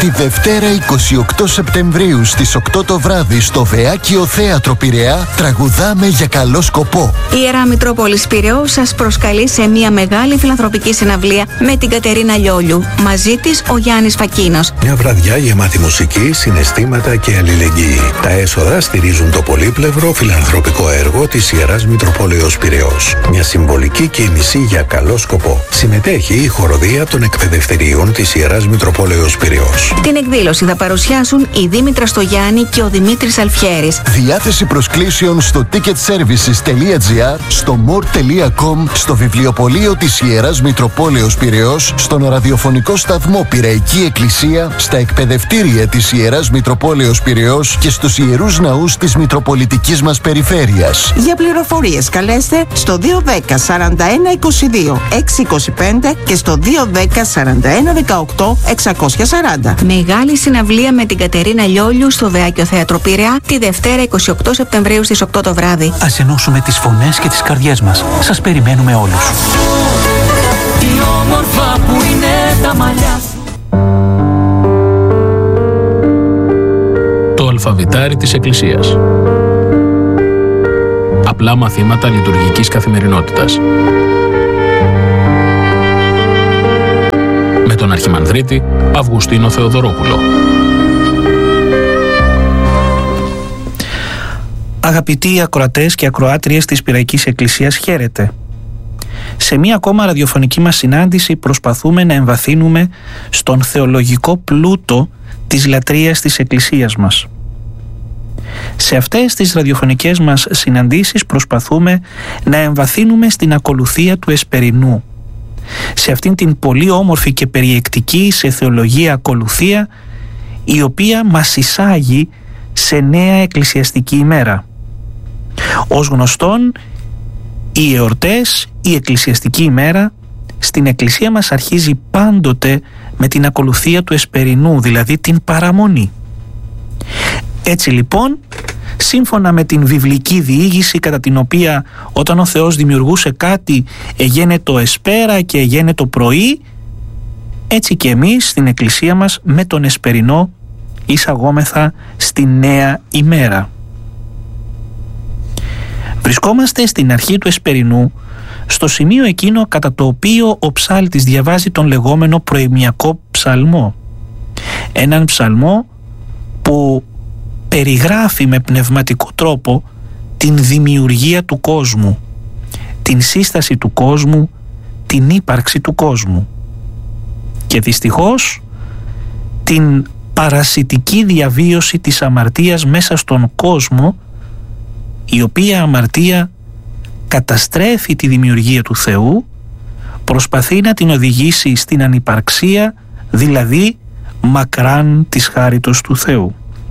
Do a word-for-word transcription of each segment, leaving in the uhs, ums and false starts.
Τη Δευτέρα εικοστή ογδόη Σεπτεμβρίου στις οκτώ το βράδυ στο Βεάκιο Θέατρο Πειραιά τραγουδάμε για καλό σκοπό. Η Ιερά Μητρόπολης Πειραιώς σας προσκαλεί σε μια μεγάλη φιλανθρωπική συναυλία με την Κατερίνα Λιόλιου. Μαζί της ο Γιάννης Φακίνος. Μια βραδιά γεμάτη μουσική, συναισθήματα και αλληλεγγύη. Τα έσοδα στηρίζουν το πολύπλευρο φιλανθρωπικό έργο της Ιεράς Μητροπόλεως Πειραιώς. Μια συμβολική κίνηση για καλό σκοπό. Συμμετέχει η χοροδία των εκπαιδευτηρίων της Ιεράς Μητροπόλεως Πειραιώς. Την εκδήλωση θα παρουσιάσουν η Δήμητρα Στογιάννη και ο Δημήτρης Αλφιέρης. Διάθεση προσκλήσεων στο ticket services τελεία gr, στο more τελεία com, στο βιβλιοπωλείο της Ιεράς Μητροπόλεως Πειραιώς, στον ραδιοφωνικό σταθμό Πειραϊκή Εκκλησία, στα εκπαιδευτήρια της Ιεράς Μητροπόλεως Πειραιώς και στους ιερούς ναούς της Μητροπολιτικής μας περιφέρειας. Για πληροφορίες καλέστε στο δύο ένα μηδέν σαράντα ένα είκοσι δύο εξακόσια είκοσι πέντε και στο δύο ένα μηδέν σαράντα ένα δεκαοκτώ εξακόσια σαράντα. Μεγάλη συναυλία με την Κατερίνα Λιόλιου στο Βεάκιο Θέατρο Πειραιά τη Δευτέρα εικοστή ογδόη Σεπτεμβρίου στις οκτώ το βράδυ. Ας ενώσουμε τις φωνές και τις καρδιές μας. Σας περιμένουμε όλους. Τι όμορφα που είναι τα μαλλιά σου. Το αλφαβητάρι της Εκκλησίας. Απλά μαθήματα λειτουργικής καθημερινότητας. Με τον Αρχιμανδρίτη Αυγουστίνο Θεοδωρόπουλο. Αγαπητοί ακροατές και ακροάτριες της Πειραϊκής Εκκλησίας, χαίρετε. Σε μία ακόμα ραδιοφωνική μας συνάντηση προσπαθούμε να εμβαθύνουμε στον θεολογικό πλούτο της λατρείας της Εκκλησίας μας. Σε αυτές τις ραδιοφωνικές μας συναντήσεις προσπαθούμε να εμβαθύνουμε στην ακολουθία του εσπερινού, σε αυτήν την πολύ όμορφη και περιεκτική σε θεολογία ακολουθία, η οποία μας εισάγει σε νέα εκκλησιαστική ημέρα. Ως γνωστόν, οι εορτές, η εκκλησιαστική ημέρα στην Εκκλησία μας αρχίζει πάντοτε με την ακολουθία του εσπερινού, δηλαδή την παραμονή. Έτσι λοιπόν, σύμφωνα με την βιβλική διήγηση κατά την οποία όταν ο Θεός δημιουργούσε κάτι εγένε το εσπέρα και εγένε το πρωί, έτσι και εμείς στην Εκκλησία μας με τον εσπερινό εισαγόμεθα στη νέα ημέρα. Βρισκόμαστε στην αρχή του εσπερινού, στο σημείο εκείνο κατά το οποίο ο ψάλτης διαβάζει τον λεγόμενο προημιακό ψαλμό. Έναν ψαλμό που περιγράφει με πνευματικό τρόπο την δημιουργία του κόσμου, την σύσταση του κόσμου, την ύπαρξη του κόσμου και δυστυχώς την παρασιτική διαβίωση της αμαρτίας μέσα στον κόσμο, η οποία αμαρτία καταστρέφει τη δημιουργία του Θεού, προσπαθεί να την οδηγήσει στην ανυπαρξία, δηλαδή μακράν της χάριτος του Θεού.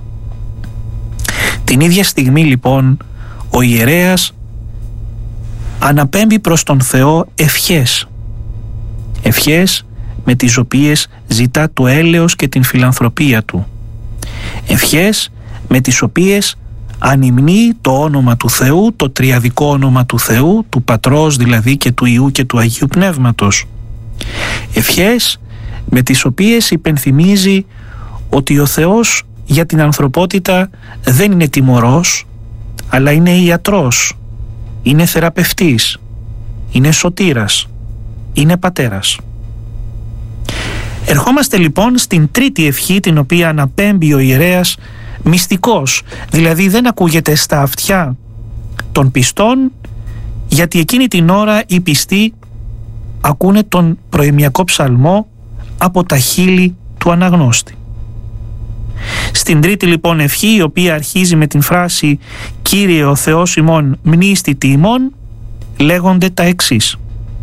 Την ίδια στιγμή λοιπόν ο ιερέας αναπέμπει προς τον Θεό ευχές, ευχές με τις οποίες ζητά το έλεος και την φιλανθρωπία του, ευχές με τις οποίες ανυμνεί το όνομα του Θεού, το τριαδικό όνομα του Θεού, του Πατρός δηλαδή και του Υιού και του Αγίου Πνεύματος, ευχές με τις οποίες υπενθυμίζει ότι ο Θεός για την ανθρωπότητα δεν είναι τιμωρός, αλλά είναι ιατρός, είναι θεραπευτής, είναι σωτήρας, είναι πατέρας. Ερχόμαστε λοιπόν στην τρίτη ευχή, την οποία αναπέμπει ο ιερέας μυστικός, δηλαδή δεν ακούγεται στα αυτιά των πιστών, γιατί εκείνη την ώρα οι πιστοί ακούνε τον προημιακό ψαλμό από τα χείλη του αναγνώστη. Στην τρίτη λοιπόν ευχή, η οποία αρχίζει με την φράση «Κύριε ο Θεός ημών μνήστητη ημών», λέγονται τα εξής: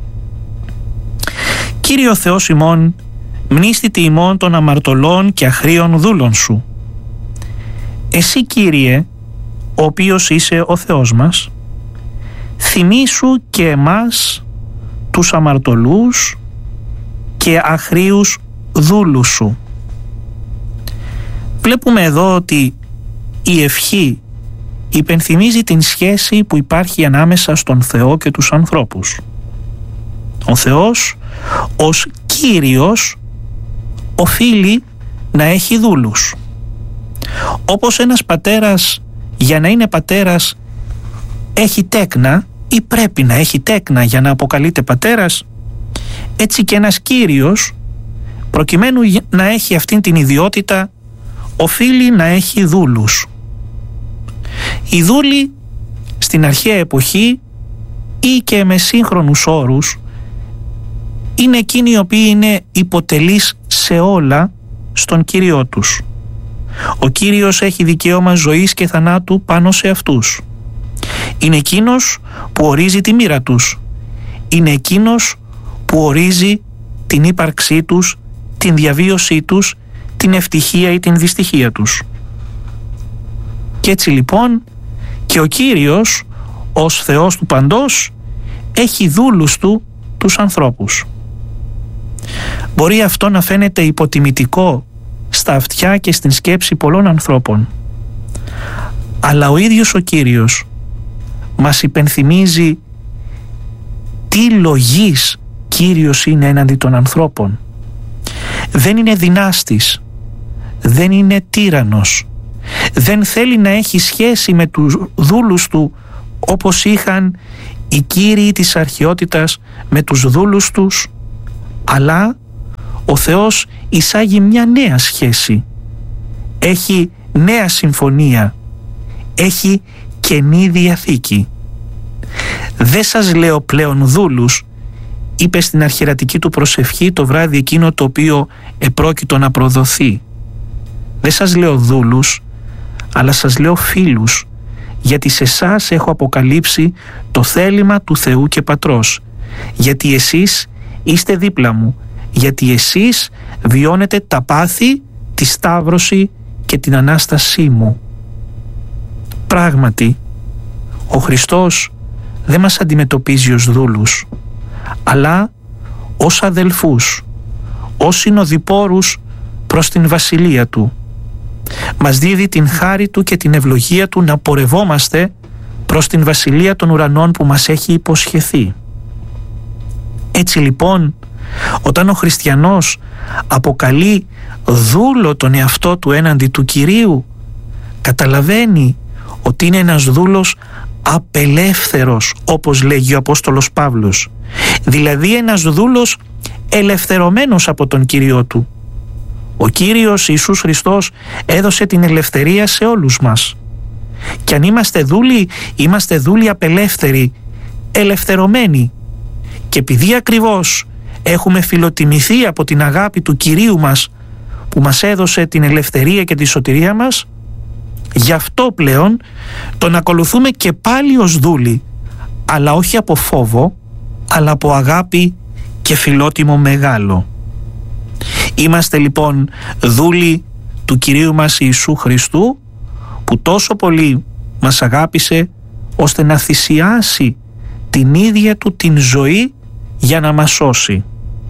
«Κύριε ο Θεός ημών μνήστητη ημών των αμαρτωλών και αχρήων δούλων σου. Εσύ, Κύριε, ο οποίος είσαι ο Θεός μας, θυμήσου και εμάς τους αμαρτωλούς και αχρήους δούλους σου». Βλέπουμε εδώ ότι η ευχή υπενθυμίζει την σχέση που υπάρχει ανάμεσα στον Θεό και τους ανθρώπους. Ο Θεός ως Κύριος οφείλει να έχει δούλους. Όπως ένας πατέρας για να είναι πατέρας έχει τέκνα ή πρέπει να έχει τέκνα για να αποκαλείται πατέρας, έτσι και ένας κύριος προκειμένου να έχει αυτήν την ιδιότητα οφείλει να έχει δούλους. Οι δούλοι στην αρχαία εποχή ή και με σύγχρονους όρους είναι εκείνοι οι οποίοι είναι υποτελείς σε όλα στον Κύριό τους. Ο Κύριος έχει δικαίωμα ζωής και θανάτου πάνω σε αυτούς. Είναι εκείνος που ορίζει τη μοίρα τους. Είναι εκείνος που ορίζει την ύπαρξή τους, την διαβίωσή τους, την ευτυχία ή την δυστυχία τους. Και έτσι λοιπόν και ο Κύριος ως Θεός του παντός έχει δούλους του τους ανθρώπους. Μπορεί αυτό να φαίνεται υποτιμητικό στα αυτιά και στην σκέψη πολλών ανθρώπων, αλλά ο ίδιος ο Κύριος μας υπενθυμίζει τι λογής Κύριος είναι έναντι των ανθρώπων. Δεν είναι δυνάστης, δεν είναι τύραννος, δεν θέλει να έχει σχέση με τους δούλους του όπως είχαν οι κύριοι της αρχαιότητας με τους δούλους τους, αλλά ο Θεός εισάγει μια νέα σχέση, έχει νέα συμφωνία, έχει καινή διαθήκη. «Δεν σας λέω πλέον δούλους», είπε στην αρχιερατική του προσευχή το βράδυ εκείνο το οποίο επρόκειτο να προδοθεί. «Δεν σας λέω δούλους, αλλά σας λέω φίλους, γιατί σε εσάς έχω αποκαλύψει το θέλημα του Θεού και Πατρός, γιατί εσείς είστε δίπλα μου, γιατί εσείς βιώνετε τα πάθη, τη σταύρωση και την Ανάστασή μου». Πράγματι, ο Χριστός δεν μας αντιμετωπίζει ως δούλους, αλλά ως αδελφούς, ως συνοδοιπόρους προς την βασιλεία Του. Μας δίδει την χάρη Του και την ευλογία Του να πορευόμαστε προς την βασιλεία των ουρανών που μας έχει υποσχεθεί. Έτσι λοιπόν, όταν ο χριστιανός αποκαλεί δούλο τον εαυτό του έναντι του Κυρίου, καταλαβαίνει ότι είναι ένας δούλος απελεύθερος, όπως λέγει ο Απόστολος Παύλος, δηλαδή ένας δούλος ελευθερωμένος από τον Κύριό του. Ο Κύριος Ιησούς Χριστός έδωσε την ελευθερία σε όλους μας, και αν είμαστε δούλοι, είμαστε δούλοι απελεύθεροι, ελευθερωμένοι, και επειδή ακριβώς έχουμε φιλοτιμηθεί από την αγάπη του Κυρίου μας που μας έδωσε την ελευθερία και τη σωτηρία μας, γι' αυτό πλέον τον ακολουθούμε και πάλι ως δούλοι, αλλά όχι από φόβο, αλλά από αγάπη και φιλότιμο μεγάλο. Είμαστε λοιπόν δούλοι του Κυρίου μας Ιησού Χριστού, που τόσο πολύ μας αγάπησε ώστε να θυσιάσει την ίδια του την ζωή για να μας σώσει.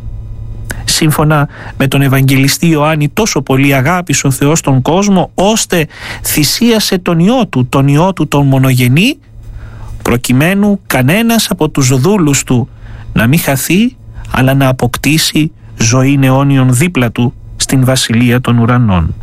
Σύμφωνα με τον Ευαγγελιστή Ιωάννη, τόσο πολύ αγάπησε ο Θεός τον κόσμο ώστε θυσίασε τον Υιό Του, τον Υιό Του τον μονογενή, προκειμένου κανένας από τους δούλους Του να μην χαθεί, αλλά να αποκτήσει ζωή αιώνιον δίπλα Του στην Βασιλεία των Ουρανών.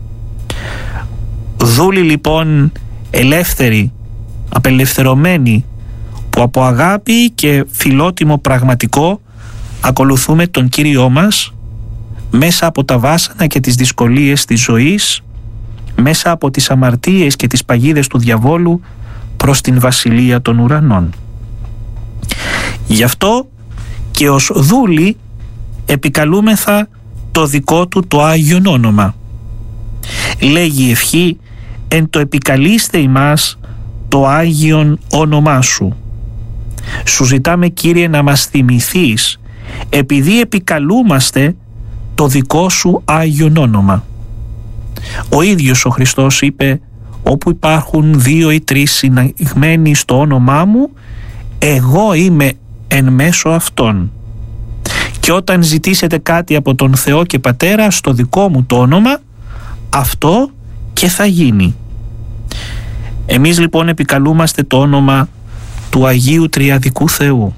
Δούλοι λοιπόν ελεύθεροι, απελευθερωμένοι, που από αγάπη και φιλότιμο πραγματικό ακολουθούμε τον Κύριό μας μέσα από τα βάσανα και τις δυσκολίες της ζωής, μέσα από τις αμαρτίες και τις παγίδες του διαβόλου προς την Βασιλεία των Ουρανών. Γι' αυτό και ως δούλοι επικαλούμεθα το δικό Του το Άγιον όνομα. Λέγει η ευχή «Εν το επικαλείστε ημάς το Άγιον όνομά Σου». Σου ζητάμε, Κύριε, να μας θυμηθείς επειδή επικαλούμαστε το δικό Σου Άγιον όνομα. Ο ίδιος ο Χριστός είπε «Όπου υπάρχουν δύο ή τρεις συναγμένοι στο όνομά μου, εγώ είμαι εν μέσω αυτών». Και όταν ζητήσετε κάτι από τον Θεό και Πατέρα στο δικό μου το όνομα, αυτό και θα γίνει. Εμείς λοιπόν επικαλούμαστε το όνομα του Αγίου Τριαδικού Θεού.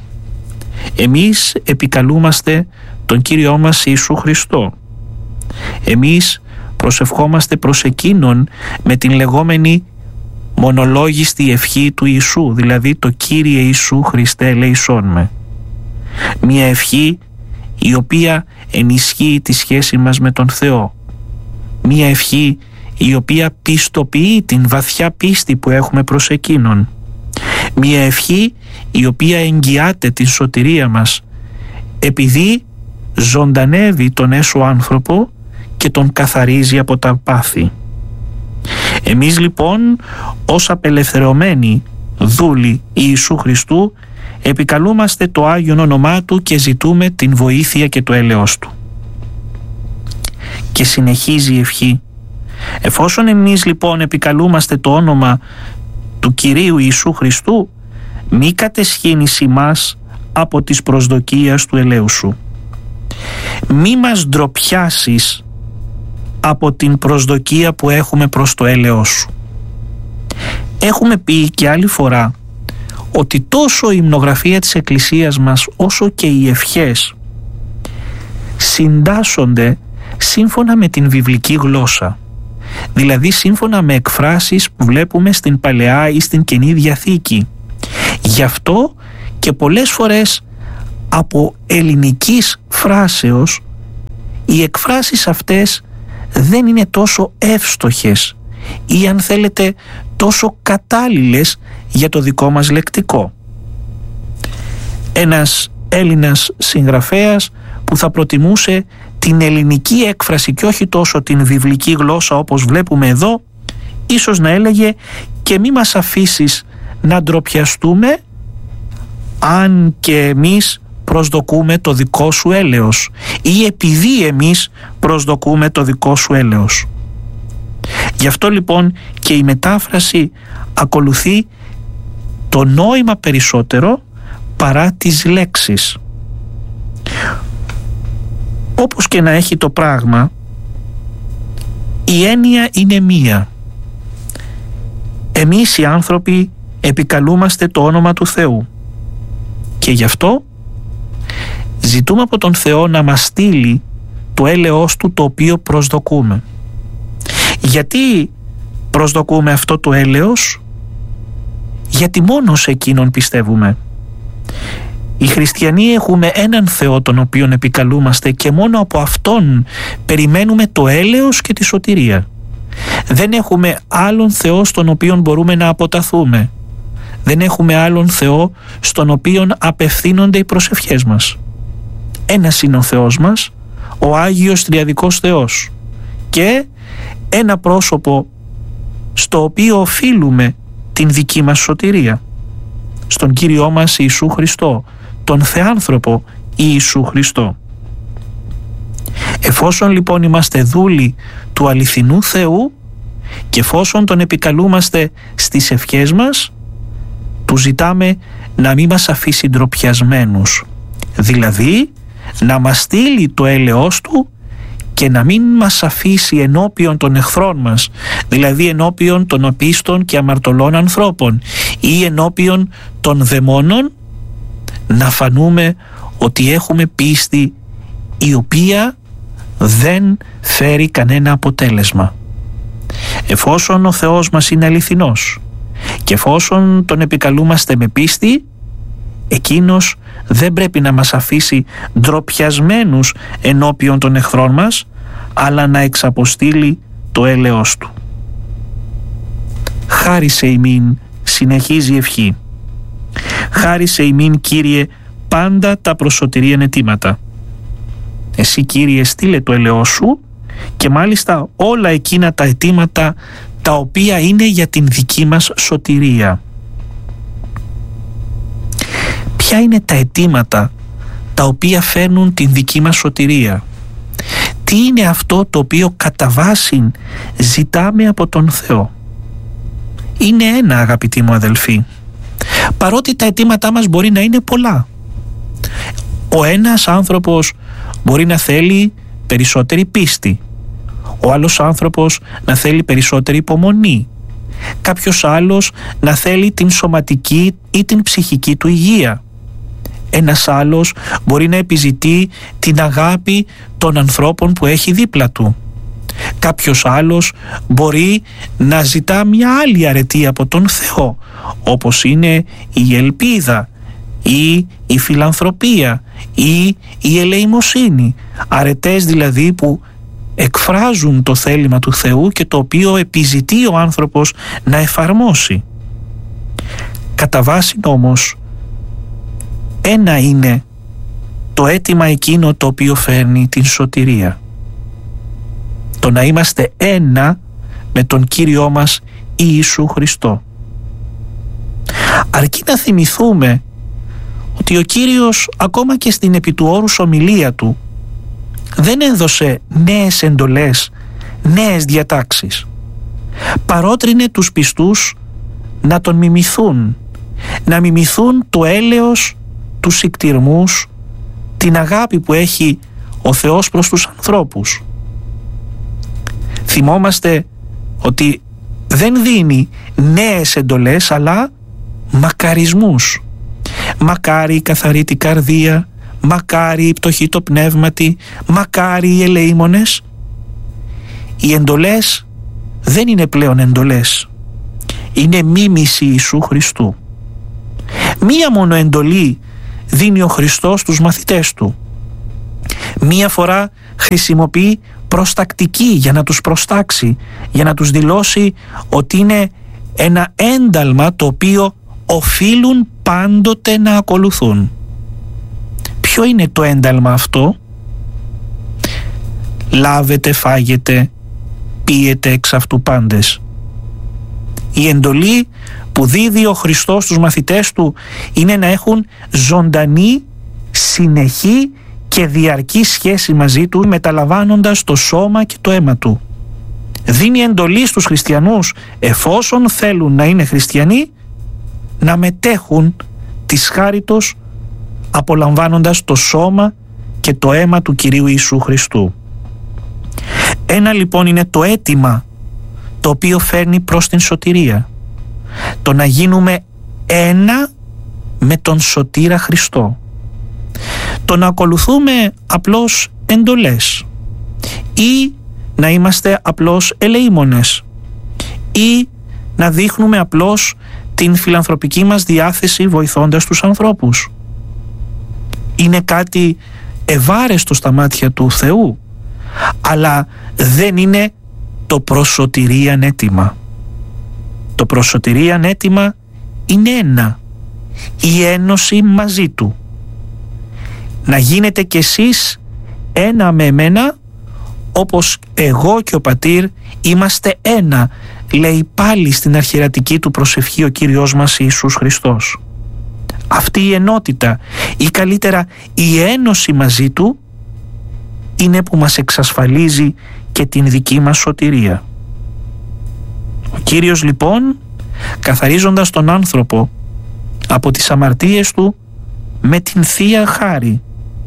Εμείς επικαλούμαστε τον Κύριό μας Ιησού Χριστό. Εμείς προσευχόμαστε προς εκείνον με την λεγόμενη μονολόγιστη ευχή του Ιησού, δηλαδή το «Κύριε Ιησού Χριστέ ελέησόν με». Μια ευχή η οποία ενισχύει τη σχέση μας με τον Θεό. Μια ευχή η οποία πιστοποιεί την βαθιά πίστη που έχουμε προς εκείνον. Μια ευχή η οποία εγγυάται την σωτηρία μας, επειδή ζωντανεύει τον έσω άνθρωπο και τον καθαρίζει από τα πάθη. Εμείς λοιπόν ως απελευθερωμένοι δούλοι Ιησού Χριστού επικαλούμαστε το Άγιον όνομά Του και ζητούμε την βοήθεια και το έλεος Του. Και συνεχίζει η ευχή: εφόσον εμείς λοιπόν επικαλούμαστε το όνομα του Κυρίου Ιησού Χριστού, μη κατεσχύνεις ημάς από τις προσδοκίες του ελέους Σου. Μη μας ντροπιάσεις από την προσδοκία που έχουμε προς το έλεος Σου. Έχουμε πει και άλλη φορά ότι τόσο η υμνογραφία της Εκκλησίας μας όσο και οι ευχές συντάσσονται σύμφωνα με την βιβλική γλώσσα, δηλαδή σύμφωνα με εκφράσεις που βλέπουμε στην Παλαιά ή στην Καινή Διαθήκη. Γι' αυτό και πολλές φορές από ελληνικής φράσεως οι εκφράσεις αυτές δεν είναι τόσο εύστοχες ή, αν θέλετε, τόσο κατάλληλες για το δικό μας λεκτικό. Ένας Έλληνας συγγραφέας που θα προτιμούσε την ελληνική έκφραση και όχι τόσο την βιβλική γλώσσα όπως βλέπουμε εδώ, ίσως να έλεγε: και μη μας αφήσεις να ντροπιαστούμε αν και εμείς προσδοκούμε το δικό σου έλεος, ή επειδή εμείς προσδοκούμε το δικό σου έλεος. Γι' αυτό λοιπόν και η μετάφραση ακολουθεί το νόημα περισσότερο παρά τις λέξεις. Όπως και να έχει το πράγμα, η έννοια είναι μία. Εμείς οι άνθρωποι επικαλούμαστε το όνομα του Θεού και γι' αυτό ζητούμε από τον Θεό να μας στείλει το έλεος Του το οποίο προσδοκούμε. Γιατί προσδοκούμε αυτό το έλεος? Γιατί μόνο σε Εκείνον πιστεύουμε. Οι χριστιανοί έχουμε έναν Θεό τον οποίον επικαλούμαστε και μόνο από Αυτόν περιμένουμε το έλεος και τη σωτηρία. Δεν έχουμε άλλον Θεό στον οποίον μπορούμε να αποταθούμε. Δεν έχουμε άλλον Θεό στον οποίον απευθύνονται οι προσευχές μας. Ένας είναι ο Θεός μας, ο Άγιος Τριαδικός Θεός, και ένα πρόσωπο στο οποίο οφείλουμε την δική μας σωτηρία, στον Κύριό μας Ιησού Χριστό, τον Θεάνθρωπο Ιησού Χριστό. Εφόσον λοιπόν είμαστε δούλοι του αληθινού Θεού και εφόσον τον επικαλούμαστε στις ευχές μας, του ζητάμε να μην μας αφήσει ντροπιασμένους, δηλαδή να μας στείλει το έλεος Του και να μην μας αφήσει ενώπιον των εχθρών μας, δηλαδή ενώπιον των απίστων και αμαρτωλών ανθρώπων ή ενώπιον των δαιμόνων, να φανούμε ότι έχουμε πίστη η οποία δεν φέρει κανένα αποτέλεσμα. Εφόσον ο Θεός μας είναι αληθινός και εφόσον τον επικαλούμαστε με πίστη, Εκείνος δεν πρέπει να μας αφήσει ντροπιασμένους ενώπιον των εχθρών μας, αλλά να εξαποστείλει το έλεος Του. Χάρισε ημίν, συνεχίζει η ευχή, χάρισε ημίν Κύριε πάντα τα προς σωτηρίαν αιτήματα. Εσύ Κύριε στείλε το έλεος Σου και μάλιστα όλα εκείνα τα αιτήματα τα οποία είναι για την δική μας σωτηρία. Ποια είναι τα αιτήματα τα οποία φέρνουν την δική μας σωτηρία? Τι είναι αυτό το οποίο κατά βάση ζητάμε από τον Θεό? Είναι ένα, αγαπητοί μου αδελφοί, παρότι τα αιτήματά μας μπορεί να είναι πολλά. Ο ένας άνθρωπος μπορεί να θέλει περισσότερη πίστη, ο άλλος άνθρωπος να θέλει περισσότερη υπομονή, κάποιος άλλος να θέλει την σωματική ή την ψυχική του υγεία. Ένας άλλος μπορεί να επιζητεί την αγάπη των ανθρώπων που έχει δίπλα του. Κάποιος άλλος μπορεί να ζητά μια άλλη αρετή από τον Θεό, όπως είναι η ελπίδα ή η φιλανθρωπία ή η ελεημοσύνη, αρετές δηλαδή που εκφράζουν το θέλημα του Θεού και το οποίο επιζητεί ο άνθρωπος να εφαρμόσει. Κατά βάση όμως ένα είναι το αίτημα εκείνο το οποίο φέρνει την σωτηρία. Το να είμαστε ένα με τον Κύριό μας Ιησού Χριστό. Αρκεί να θυμηθούμε ότι ο Κύριος ακόμα και στην επί του όρους ομιλία του δεν έδωσε νέες εντολές, νέες διατάξεις. Παρότρινε τους πιστούς να τον μιμηθούν, να μιμηθούν το έλεος, τους σικτυρμούς, την αγάπη που έχει ο Θεός προς τους ανθρώπους. Θυμόμαστε ότι δεν δίνει νέες εντολές αλλά μακαρισμούς. Μακάρι η καθαρή την καρδία, μακάρι η πτωχή το πνεύματι, μακάρι οι ελεήμονες. Οι εντολές δεν είναι πλέον εντολές. Είναι μίμηση Ιησού Χριστού. Μία μόνο εντολή δίνει ο Χριστός στους μαθητές του. Μία φορά χρησιμοποιεί προστακτική για να τους προστάξει, για να τους δηλώσει ότι είναι ένα ένταλμα το οποίο οφείλουν πάντοτε να ακολουθούν. Ποιο είναι το ένταλμα αυτό? Λάβετε, φάγετε, πίετε εξ αυτού πάντες. Η εντολή που δίδει ο Χριστός στους μαθητές του είναι να έχουν ζωντανή, συνεχή και διαρκή σχέση μαζί του, μεταλαμβάνοντας το σώμα και το αίμα του. Δίνει εντολή στους χριστιανούς, εφόσον θέλουν να είναι χριστιανοί, να μετέχουν της χάριτος, απολαμβάνοντας το σώμα και το αίμα του Κυρίου Ιησού Χριστού. Ένα λοιπόν είναι το αίτημα το οποίο φέρνει προς την σωτηρία. Το να γίνουμε ένα με τον σωτήρα Χριστό. Το να ακολουθούμε απλώς εντολές ή να είμαστε απλώς ελεήμονες ή να δείχνουμε απλώς την φιλανθρωπική μας διάθεση βοηθώντας τους ανθρώπους. Είναι κάτι ευάρεστο στα μάτια του Θεού, αλλά δεν είναι το προσωτηρίαν αίτημα. Το προσωτηρίαν αίτημα είναι ένα, η ένωση μαζί Του. Να γίνετε κι εσείς ένα με εμένα, όπως εγώ και ο Πατήρ είμαστε ένα, λέει πάλι στην αρχιερατική του προσευχή ο Κύριος μας Ιησούς Χριστός. Αυτή η ενότητα ή καλύτερα η ένωση μαζί Του είναι που μας εξασφαλίζει και την δική μας σωτηρία. Ο Κύριος λοιπόν, καθαρίζοντας τον άνθρωπο από τις αμαρτίες του με την Θεία Χάρη,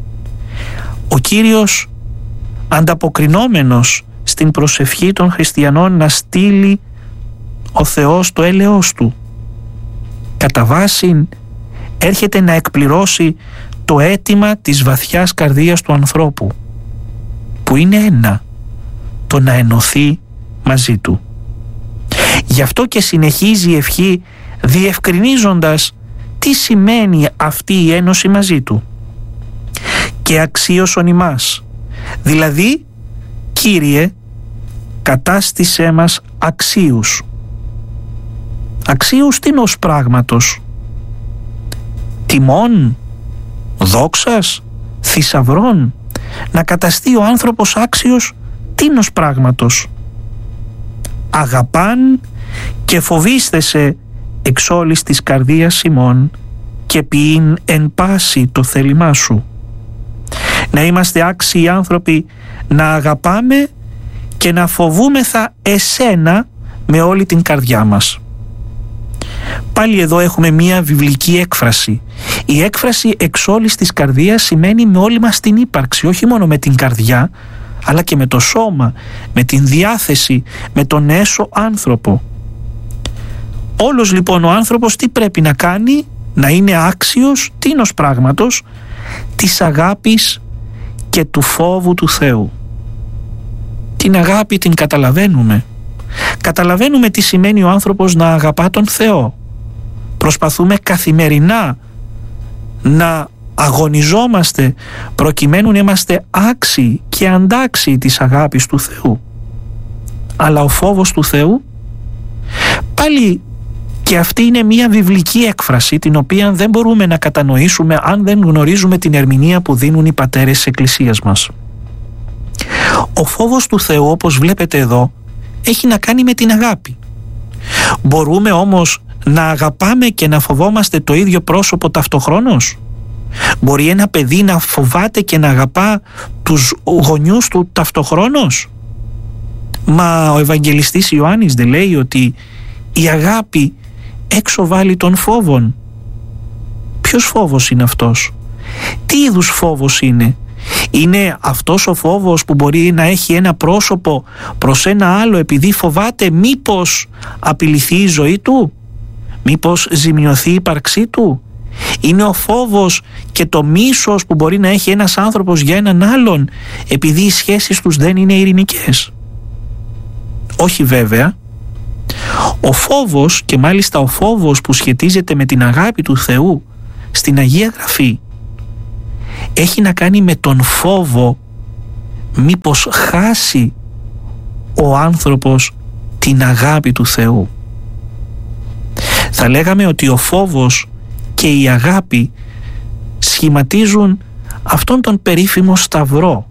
ο Κύριος ανταποκρινόμενος στην προσευχή των χριστιανών να στείλει ο Θεός το έλεος Του, κατά βάση έρχεται να εκπληρώσει το αίτημα της βαθιάς καρδίας του ανθρώπου, που είναι ένα, το να ενωθεί μαζί Του. Γι' αυτό και συνεχίζει η ευχή διευκρινίζοντας τι σημαίνει αυτή η ένωση μαζί Του. Και αξίωσον ημάς, δηλαδή Κύριε κατάστησέ μας αξίους. Αξίους τίνος πράγματος? Τιμών, δόξας, θησαυρών? Να καταστεί ο άνθρωπος άξιος τίνος πράγματος? Αγαπάν και φοβήσθεσαι εξ όλης της καρδίας ημών και ποιήν εν πάση το θέλημά σου. Να είμαστε άξιοι άνθρωποι να αγαπάμε και να φοβούμεθα εσένα με όλη την καρδιά μας. Πάλι εδώ έχουμε μία βιβλική έκφραση. Η έκφραση εξ όλης της καρδίας σημαίνει με όλη μας την ύπαρξη, όχι μόνο με την καρδιά, αλλά και με το σώμα, με την διάθεση, με τον έσω άνθρωπο. Όλος λοιπόν ο άνθρωπος τι πρέπει να κάνει? Να είναι άξιος τίνος πράγματος? Της αγάπης και του φόβου του Θεού. Τι την αγάπη την καταλαβαίνουμε. Καταλαβαίνουμε τι σημαίνει ο άνθρωπος να αγαπά τον Θεό. Προσπαθούμε καθημερινά να αγωνιζόμαστε προκειμένου να είμαστε άξιοι και αντάξιοι της αγάπης του Θεού. Αλλά ο φόβος του Θεού, πάλι και αυτή είναι μια βιβλική έκφραση την οποία δεν μπορούμε να κατανοήσουμε αν δεν γνωρίζουμε την ερμηνεία που δίνουν οι πατέρες της Εκκλησίας μας. Ο φόβος του Θεού, όπως βλέπετε εδώ, έχει να κάνει με την αγάπη. Μπορούμε όμως να αγαπάμε και να φοβόμαστε το ίδιο πρόσωπο ταυτοχρόνως? Μπορεί ένα παιδί να φοβάται και να αγαπά τους γονιούς του ταυτοχρόνως? Μα ο Ευαγγελιστής Ιωάννης δεν λέει ότι η αγάπη έξω βάλει των φόβων? Ποιος φόβος είναι αυτός? Τι είδους φόβος είναι? Είναι αυτός ο φόβος που μπορεί να έχει ένα πρόσωπο προς ένα άλλο επειδή φοβάται μήπως απειληθεί η ζωή του, μήπως ζημιωθεί η ύπαρξή του? Είναι ο φόβος και το μίσος που μπορεί να έχει ένας άνθρωπος για έναν άλλον επειδή οι σχέσεις τους δεν είναι ειρηνικές? Όχι βέβαια. Ο φόβος, και μάλιστα ο φόβος που σχετίζεται με την αγάπη του Θεού στην Αγία Γραφή, έχει να κάνει με τον φόβο μήπως χάσει ο άνθρωπος την αγάπη του Θεού. Θα λέγαμε ότι ο φόβος και η αγάπη σχηματίζουν αυτόν τον περίφημο σταυρό.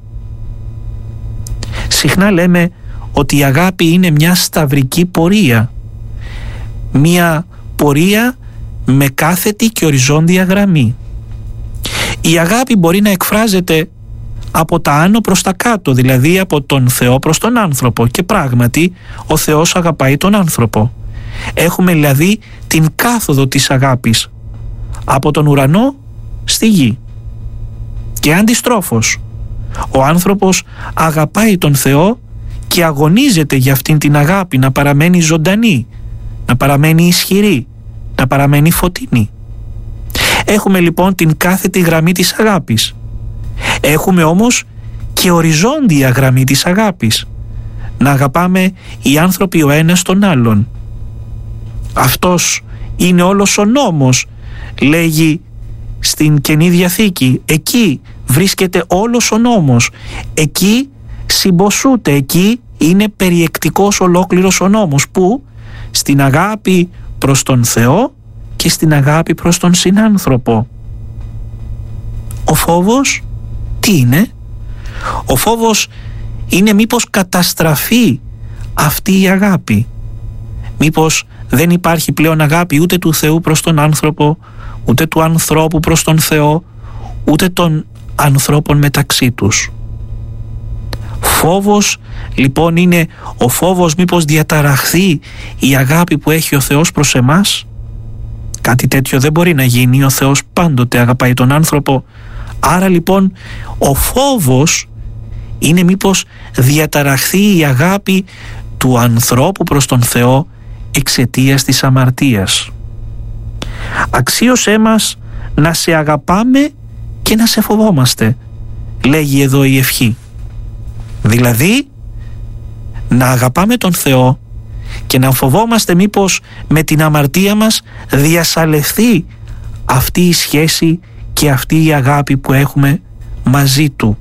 Συχνά λέμε ότι η αγάπη είναι μια σταυρική πορεία, μια πορεία με κάθετη και οριζόντια γραμμή. Η αγάπη μπορεί να εκφράζεται από τα άνω προς τα κάτω, δηλαδή από τον Θεό προς τον άνθρωπο, και πράγματι ο Θεός αγαπάει τον άνθρωπο. Έχουμε δηλαδή την κάθοδο της αγάπης από τον ουρανό στη γη. Και αντιστρόφως, ο άνθρωπος αγαπάει τον Θεό και αγωνίζεται για αυτήν την αγάπη να παραμένει ζωντανή, να παραμένει ισχυρή, να παραμένει φωτεινή. Έχουμε λοιπόν την κάθετη γραμμή της αγάπης. Έχουμε όμως και οριζόντια γραμμή της αγάπης. Να αγαπάμε οι άνθρωποι ο ένας τον άλλον. Αυτός είναι όλος ο νόμος, λέγει στην Καινή Διαθήκη. Εκεί βρίσκεται όλος ο νόμος. Εκεί συμποσούται, εκεί είναι περιεκτικός ολόκληρος ο νόμος, που στην αγάπη προς τον Θεό και στην αγάπη προς τον συνάνθρωπο. Ο φόβος τι είναι? Ο φόβος είναι μήπως καταστραφεί αυτή η αγάπη, μήπως δεν υπάρχει πλέον αγάπη ούτε του Θεού προς τον άνθρωπο, ούτε του ανθρώπου προς τον Θεό, ούτε των ανθρώπων μεταξύ τους. Φόβος λοιπόν είναι ο φόβος μήπως διαταραχθεί η αγάπη που έχει ο Θεός προς εμάς. Κάτι τέτοιο δεν μπορεί να γίνει, ο Θεός πάντοτε αγαπάει τον άνθρωπο. Άρα λοιπόν ο φόβος είναι μήπως διαταραχθεί η αγάπη του ανθρώπου προς τον Θεό εξαιτίας της αμαρτίας. Αξίωσέ μας να σε αγαπάμε και να σε φοβόμαστε, λέγει εδώ η ευχή. Δηλαδή να αγαπάμε τον Θεό και να φοβόμαστε μήπως με την αμαρτία μας διασαλευθεί αυτή η σχέση και αυτή η αγάπη που έχουμε μαζί Του.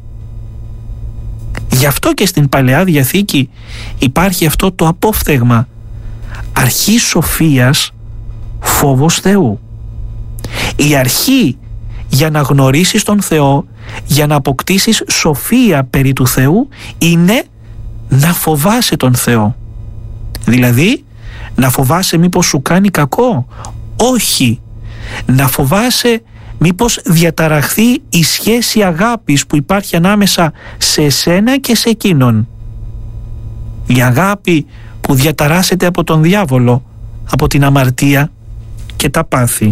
Γι' αυτό και στην Παλαιά Διαθήκη υπάρχει αυτό το απόφθεγμα: αρχή σοφίας, φόβος Θεού. Η αρχή για να γνωρίσεις τον Θεό, για να αποκτήσεις σοφία περί του Θεού, είναι να φοβάσαι τον Θεό. Δηλαδή να φοβάσαι μήπως σου κάνει κακό? Όχι. Να φοβάσαι μήπως διαταραχθεί η σχέση αγάπης που υπάρχει ανάμεσα σε εσένα και σε εκείνον. Η αγάπη που διαταράσσεται από τον διάβολο, από την αμαρτία και τα πάθη.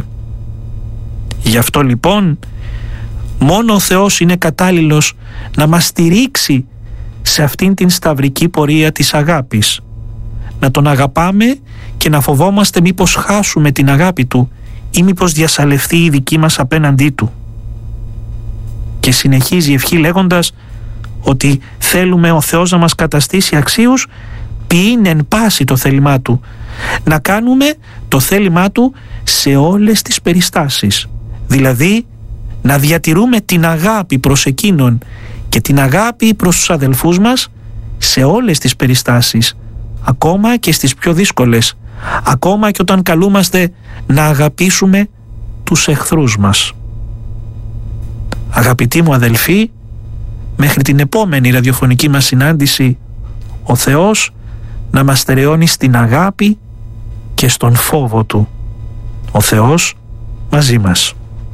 Γι' αυτό λοιπόν μόνο ο Θεός είναι κατάλληλος να μας στηρίξει σε αυτήν την σταυρική πορεία της αγάπης. Να τον αγαπάμε και να φοβόμαστε μήπως χάσουμε την αγάπη Του ή μήπως διασαλευθεί η δική μας απέναντί Του. Και συνεχίζει η ευχή λέγοντας ότι θέλουμε ο Θεός να μας καταστήσει αξίους ποιήν εν πάση το θέλημά Του, να κάνουμε το θέλημά Του σε όλες τις περιστάσεις, δηλαδή να διατηρούμε την αγάπη προς εκείνον και την αγάπη προς τους αδελφούς μας σε όλες τις περιστάσεις, ακόμα και στις πιο δύσκολες, ακόμα και όταν καλούμαστε να αγαπήσουμε τους εχθρούς μας. Αγαπητοί μου αδελφοί, μέχρι την επόμενη ραδιοφωνική μας συνάντηση, ο Θεός να μας στερεώνει στην αγάπη και στον φόβο Του. Ο Θεός μαζί μας.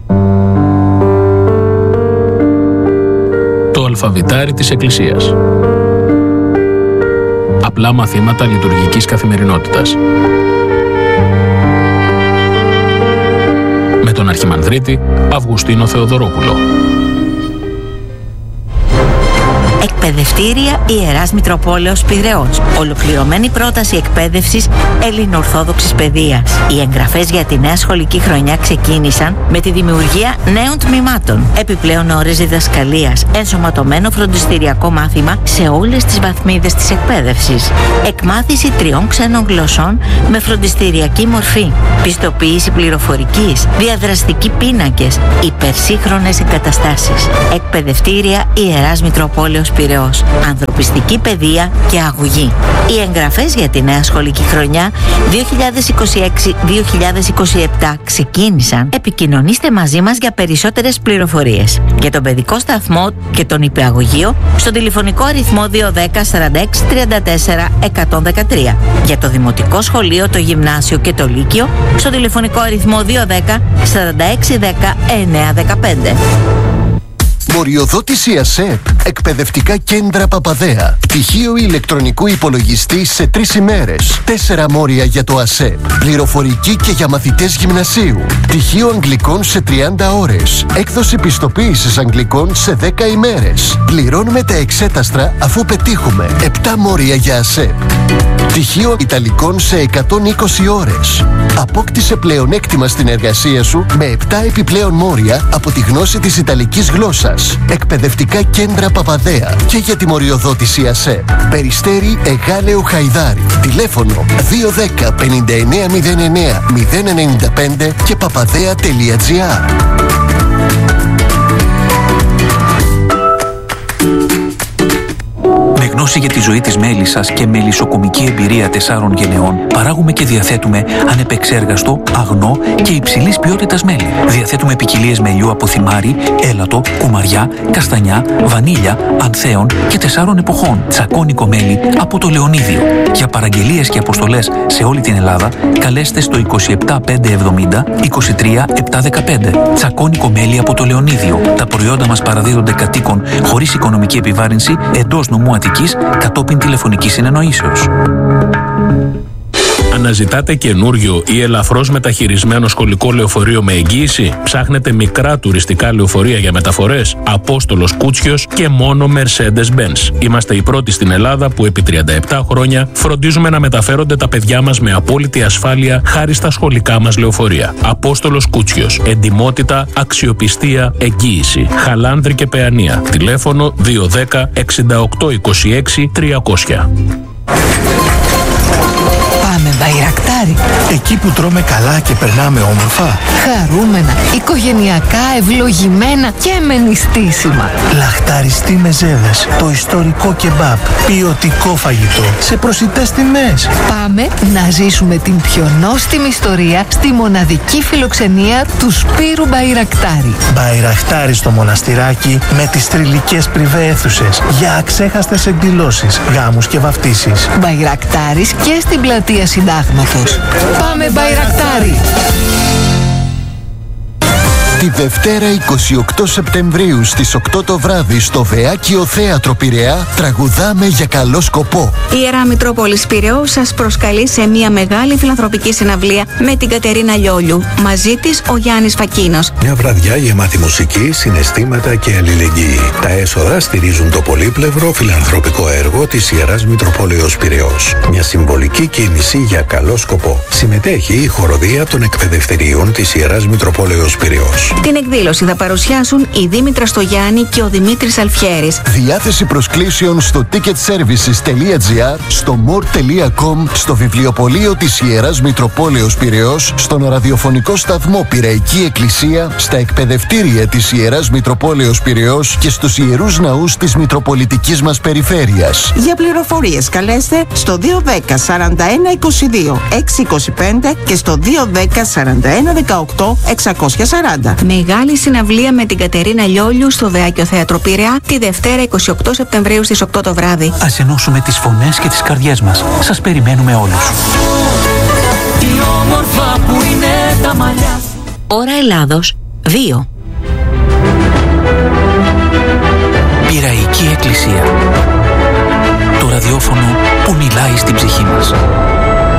Το αλφαβητάρι της Εκκλησίας. Απλά μαθήματα λειτουργικής καθημερινότητας. Με τον Αρχιμανδρίτη Αυγουστίνο Θεοδωρόπουλο. Εκπαιδευτήρια Ιεράς Μητροπόλεως Πειραιώς. Ολοκληρωμένη πρόταση εκπαίδευσης ελληνοορθόδοξης παιδείας. Οι εγγραφές για τη νέα σχολική χρονιά ξεκίνησαν με τη δημιουργία νέων τμήματων. Επιπλέον ώρες διδασκαλίας, ενσωματωμένο φροντιστηριακό μάθημα σε όλες τις βαθμίδες της εκπαίδευσης. Εκμάθηση τριών ξένων γλωσσών με φροντιστηριακή μορφή. Πιστοποίηση πληροφορικής, διαδραστικοί πίνακες, υπερσύγχρονες εγκαταστάσεις. Εκπαιδευτήρια Ιεράς Μητροπόλεως Πειραιώς. Ανθρωπιστική παιδεία και αγωγή. Οι εγγραφές για τη νέα σχολική χρονιά δύο χιλιάδες είκοσι έξι δύο χιλιάδες είκοσι επτά ξεκίνησαν. Επικοινωνήστε μαζί μας για περισσότερες πληροφορίες. Για τον παιδικό σταθμό και τον υπηαγωγείο στο τηλεφωνικό αριθμό δύο ένα μηδέν σαράντα έξι τριάντα τέσσερα εκατόν δεκατρία. Για το δημοτικό σχολείο, το γυμνάσιο και το λύκειο στο τηλεφωνικό αριθμό δύο ένα μηδέν σαράντα έξι δέκα εννέα δεκαπέντε. Μοριοδότηση ΑΣΕΠ. Εκπαιδευτικά κέντρα Παπαδέα. Πτυχίο ηλεκτρονικού υπολογιστή σε τρεις ημέρες. Τέσσερα μόρια για το ΑΣΕΠ. Πληροφορική και για μαθητές γυμνασίου. Πτυχίο αγγλικών σε τριάντα ώρες. Έκδοση πιστοποίησης αγγλικών σε δέκα ημέρες. Πληρώνουμε τα εξέταστρα αφού πετύχουμε. επτά μόρια για ΑΣΕΠ. Πτυχίο ιταλικών σε εκατόν είκοσι ώρες. Απόκτησε πλεονέκτημα στην εργασία σου με επτά επιπλέον μόρια από τη γνώση της ιταλικής γλώσσας. Εκπαιδευτικά κέντρα Παπαδέα και για τη μοριοδότηση ΑΣΕΠ. Περιστέρι Εγάλεο Χαϊδάρι. Τηλέφωνο δύο ένα μηδέν πενήντα εννέα μηδέν εννέα μηδέν ενενήντα πέντε και παπαδέα τελεία τζι άρ. Με γνώση για τη ζωή της μέλισσας και μελισσοκομική εμπειρία τεσσάρων γενεών, παράγουμε και διαθέτουμε ανεπεξέργαστο, αγνό και υψηλής ποιότητας μέλι. Διαθέτουμε ποικιλίες μελιού από θυμάρι, έλατο, κουμαριά, καστανιά, βανίλια, ανθέων και τεσσάρων εποχών. Τσακώνικο μέλι από το Λεωνίδιο. Για παραγγελίες και αποστολές σε όλη την Ελλάδα, καλέστε στο είκοσι επτά πεντακόσια εβδομήντα είκοσι τρία επτακόσια δεκαπέντε. Τσακώνικο μέλι από το Λεωνίδιο. Τα προϊόντα μας παραδίδονται κατοίκων χωρίς οικονομική επιβάρυνση εντός νομού Αττικής κατόπιν τηλεφωνικής συνεννοήσεως. Αναζητάτε καινούριο ή ελαφρώς μεταχειρισμένο σχολικό λεωφορείο με εγγύηση? Ψάχνετε μικρά τουριστικά λεωφορεία για μεταφορές? Απόστολος Κούτσιος και μόνο Mercedes-Benz. Είμαστε οι πρώτοι στην Ελλάδα που επί τριάντα επτά χρόνια φροντίζουμε να μεταφέρονται τα παιδιά μας με απόλυτη ασφάλεια χάρη στα σχολικά μας λεωφορεία. Απόστολος Κούτσιος. Εντιμότητα, αξιοπιστία, εγγύηση. Χαλάνδρη και Παιανία. Τηλέφωνο δύο ένα μηδέν εξήντα οκτώ είκοσι έξι τριακόσια. Πάμε Μπαϊρακτάρι. Εκεί που τρώμε καλά και περνάμε όμορφα. Χαρούμενα, οικογενειακά, ευλογημένα και με νηστίσιμα. Λαχταριστή μεζέδες, το ιστορικό κεμπάπ, ποιοτικό φαγητό, σε προσιτές τιμές. Πάμε να ζήσουμε την πιο νόστιμη ιστορία στη μοναδική φιλοξενία του Σπύρου Μπαϊρακτάρι. Μπαϊρακτάρι στο μοναστηράκι με τις θρυλικές πριβέ αίθουσες για αξέχαστες εκδηλώσεις, γάμους και βαφτίσεις. Μπαϊρακτάρις και στην πλατεία Συντάγματος. Πάμε Μπαϊρακτάρι! Τη Δευτέρα εικοστή ογδόη Σεπτεμβρίου στις οκτώ το βράδυ στο Βεάκιο Θέατρο Πειραιά τραγουδάμε για καλό σκοπό. Η Ιερά Μητρόπολης Πειραιώς σας προσκαλεί σε μια μεγάλη φιλανθρωπική συναυλία με την Κατερίνα Λιόλιου. Μαζί της ο Γιάννης Φακίνος. Μια βραδιά γεμάτη μουσική, συναισθήματα και αλληλεγγύη. Τα έσοδα στηρίζουν το πολύπλευρο φιλανθρωπικό έργο της Ιεράς Μητροπόλεως Πειραιώς. Μια συμβολική κίνηση για καλό σκοπό. Συμμετέχει η χοροδία των εκπαιδευτηρίων της Ιεράς Μητροπόλεως Πειραιώς. Πυραιός. Την εκδήλωση θα παρουσιάσουν η Δήμητρα Στογιάννη και ο Δημήτρης Αλφιέρης. Διάθεση προσκλήσεων στο ticketservices.gr, στο more τελεία com, στο βιβλιοπωλείο της Ιεράς Μητροπόλεως Πειραιώς, στον ραδιοφωνικό σταθμό Πειραϊκή Εκκλησία, στα εκπαιδευτήρια της Ιεράς Μητροπόλεως Πειραιώς και στους ιερούς ναούς της Μητροπολιτικής μας περιφέρειας. Για πληροφορίες καλέστε στο δύο ένα μηδέν σαράντα ένα είκοσι δύο έξι είκοσι πέντε και στο δύο ένα μηδέν σαράντα ένα δεκαοκτώ εξακόσια σαράντα. Μεγάλη συναυλία με την Κατερίνα Λιόλιου στο Δεάκιο Θέατρο Πειραιά τη Δευτέρα είκοσι οκτώ Σεπτεμβρίου στις οκτώ το βράδυ. Ας ενώσουμε τις φωνές και τις καρδιές μας. Σας περιμένουμε όλους. Τι όμορφα που είναι τα μαλλιά. Ώρα Ελλάδος δύο. Πειραϊκή Εκκλησία. Το ραδιόφωνο που μιλάει στην ψυχή μας.